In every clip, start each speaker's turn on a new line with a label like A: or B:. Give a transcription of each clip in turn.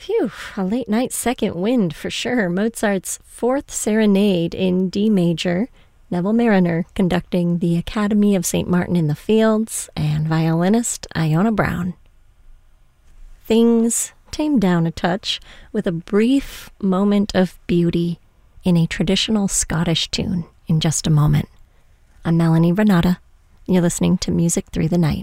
A: Phew, a late night second wind for sure. Mozart's Fourth Serenade in D major, Neville Mariner conducting the Academy of St. Martin in the Fields, and violinist Iona Brown. Things tamed down a touch with a brief moment of beauty in a traditional Scottish tune in just a moment. I'm Melanie Renata. You're listening to Music Through the Night.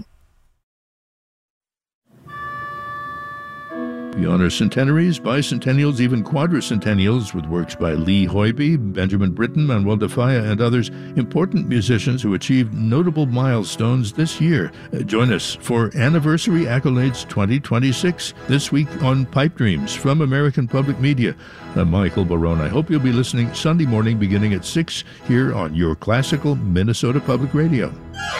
B: We honor centenaries, bicentennials, even quadricentennials with works by Lee Hoybe, Benjamin Britten, Manuel de Falla, and others, important musicians who achieved notable milestones this year. Join us for Anniversary Accolades 2026 this week on Pipe Dreams from American Public Media. I'm Michael Barone. I hope you'll be listening Sunday morning beginning at 6 here on your classical Minnesota Public Radio.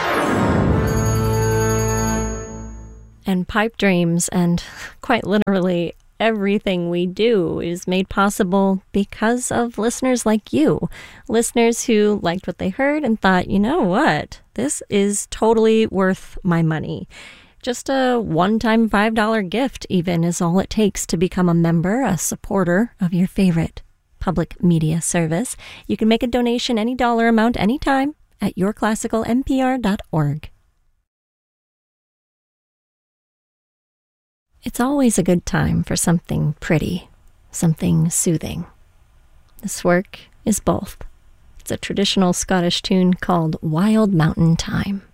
A: And Pipe Dreams, and quite literally everything we do, is made possible because of listeners like you. Listeners who liked what they heard and thought, you know what, this is totally worth my money. Just a one-time $5 gift even is all it takes to become a member, a supporter of your favorite public media service. You can make a donation any dollar amount anytime at yourclassicalnpr.org. It's always a good time for something pretty, something soothing. This work is both. It's a traditional Scottish tune called Wild Mountain Thyme.